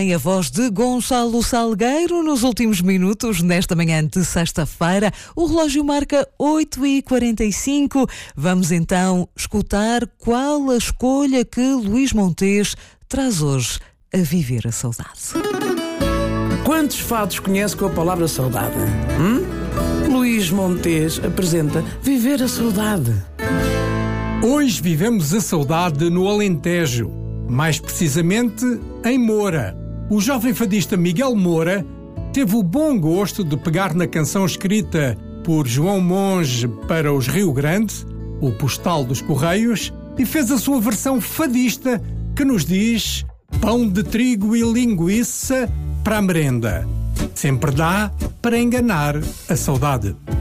Em a voz de Gonçalo Salgueiro, nos últimos minutos, nesta manhã de sexta-feira, o relógio marca 8h45. Vamos então escutar qual a escolha que Luís Montes traz hoje a viver a saudade. Quantos fados conhece com a palavra saudade? Luís Montes apresenta Viver a Saudade. Hoje vivemos a saudade no Alentejo, mais precisamente em Moura. O jovem fadista Miguel Moura teve o bom gosto de pegar na canção escrita por João Monge para os Rio Grande, o Postal dos Correios, e fez a sua versão fadista que nos diz: pão de trigo e linguiça para a merenda. Sempre dá para enganar a saudade.